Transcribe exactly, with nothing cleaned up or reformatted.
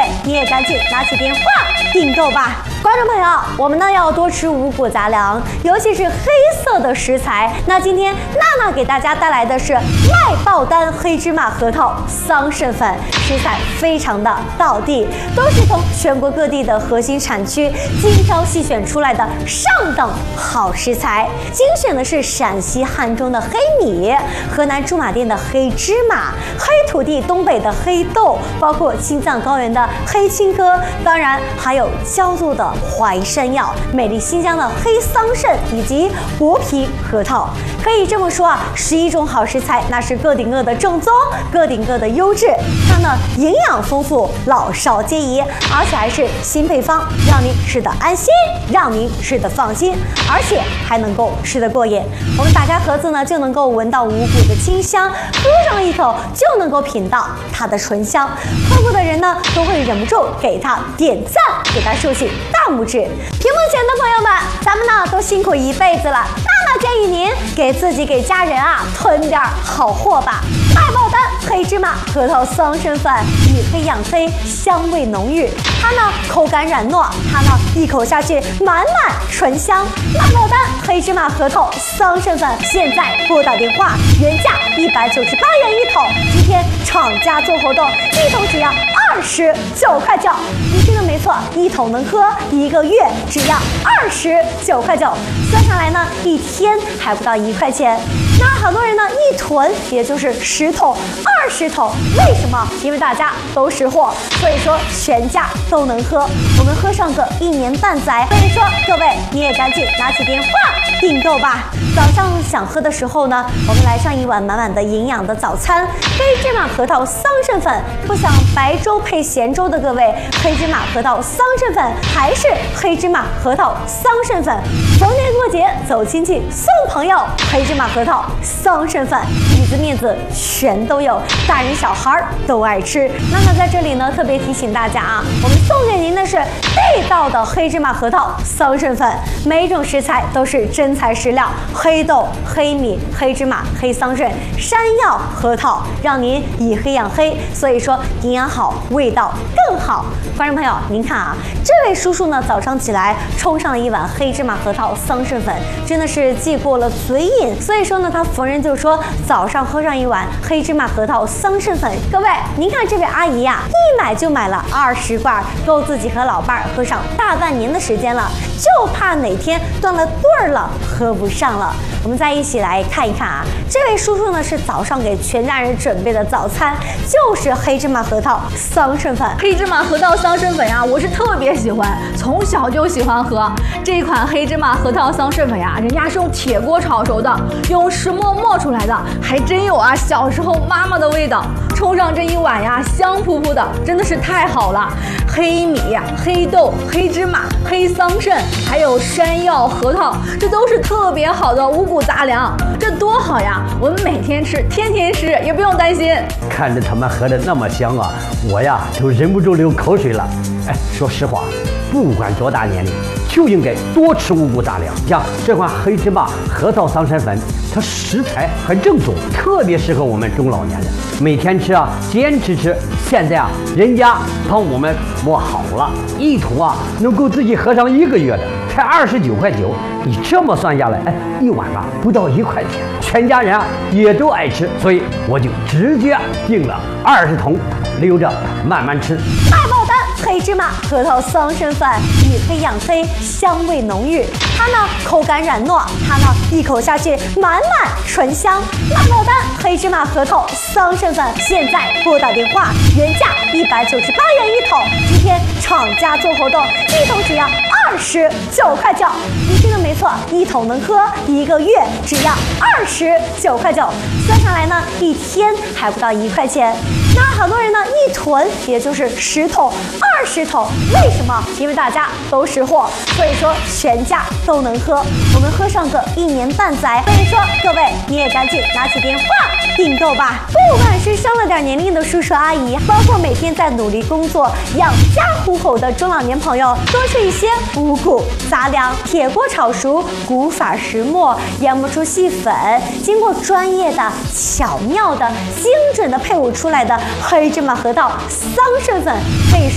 你也赶紧拿起电话订购吧。观众朋友，我们呢要多吃五谷杂粮，尤其是黑色的食材。那今天娜娜给大家带来的是麦爆丹黑芝麻核桃桑葚粉，食材非常的道地，都是从全国各地的核心产区精挑细选出来的上等好食材。精选的是陕西汉中的黑米，河南驻马店的黑芝麻，黑土地东北的黑豆，包括青藏高原的黑青稞，当然还有焦作的淮山药，美丽新疆的黑桑葚以及薄皮核桃。可以这么说啊，十一种好食材，那是个顶个的正宗，个顶个的优质。它呢营养丰富，老少皆宜，而且还是新配方，让您吃得安心，让您吃得放心，而且还能够吃得过瘾。我们打开盒子呢，就能够闻到五谷的清香，喝上一口就能够品到它的醇香。喝过的人呢，都会忍不住给它点赞，给它竖起大拇指。屏幕前的朋友们，咱们呢都辛苦一辈子了，娜娜建议您给自己给家人啊囤点好货吧。麦爆丹黑芝麻核桃桑葚粉，以黑养黑，香味浓郁。它呢口感软糯，它呢一口下去满满醇香。麦爆丹黑芝麻核桃桑葚粉，现在拨打电话，原价一百九十八元一桶，今天厂家做活动，一桶只要二十九块九。你听的没错，一桶能喝一个月，只要二十九块九，算下来呢，一天还不到一块钱。那很多人呢一囤也就是十桶、二十桶，为什么？因为大家都识货，所以说全家都能喝，我们喝上个一年半载。所以说各位你也赶紧拿起电话订购吧。早上想喝的时候呢，我们来上一碗满满的营养的早餐，黑芝麻核桃桑葚粉。不想白粥配咸粥的各位，黑芝麻核桃桑葚粉还是黑芝麻核桃桑葚粉。逢年过节走亲戚送朋友，黑芝麻核桃桑葚粉，底子面子全都有，大人小孩都爱吃。那么在这里呢，特别提醒大家啊，我们送给您的是地道的黑芝麻核桃桑葚粉，每一种食材都是真材实料，黑豆、黑米、黑芝麻、黑桑葚、山药、核桃，让您以黑养黑，所以说营养好，味道更好。观众朋友，您看啊，这位叔叔呢，早上起来冲上了一碗黑芝麻核桃桑葚粉，真的是既过了嘴瘾，所以说呢，他逢人就说早上喝上一碗黑芝麻核桃桑葚粉。各位，您看这位阿姨呀、啊，一买就买了二十罐，够自己和老伴儿喝上大半年的时间了，就怕哪天断了顿儿了，喝不上了。我们再一起来看一看啊，这位叔叔呢是早上给全家人准备的早餐，就是黑芝麻核桃桑葚粉。 黑芝麻核桃桑葚粉呀，我是特别喜欢，从小就喜欢喝这款黑芝麻核桃桑葚粉呀，人家是用铁锅炒熟的，用石磨磨出来的，还真有啊小时候妈妈的味道。冲上这一碗呀，香扑扑的，真的是太好了。黑米、黑豆、黑芝麻、黑桑葚，还有山药、核桃，这都是特别好的五谷杂粮，这多好呀！我们每天吃，天天吃，也不用担心。 看着他们喝的那么香啊，我呀都忍不住流口水了。哎，说实话，不管多大年龄，就应该多吃五谷杂粮。像这款黑芝麻核桃桑葚粉，它食材很正宗，特别适合我们中老年人每天吃啊，坚持吃。现在啊，人家帮我们磨好了，一桶啊能够自己喝上一个月的，才二十九块九。你这么算下来，哎，一碗吧不到一块钱，全家人啊也都爱吃，所以我就直接订了二十桶，留着慢慢吃。 麦爆丹黑芝麻核桃桑葚粉，以黑养黑，香味浓郁。它呢口感软糯，它呢一口下去满满醇香。麦爆丹黑芝麻核桃桑葚粉，现在拨打电话，原价一百九十八元一桶，今天厂家做活动，一桶只要二十九块九。你听的没错，一桶能喝一个月，只要二十九块九，算下来呢，一天还不到一块钱。那很多人呢一囤也就是十桶、二十桶，为什么？因为大家都识货，所以说全家都能喝，我们喝上个一年半载。所以说各位你也赶紧拿起电话订购吧。不管是上了点年龄的叔叔阿姨，包括每天在努力工作养家糊口的中老年朋友，多吃一些五谷杂粮，铁锅炒熟，古法石磨研磨出细粉，经过专业的、巧妙的、精准的配伍出来的黑芝麻核桃桑葚粉，可以说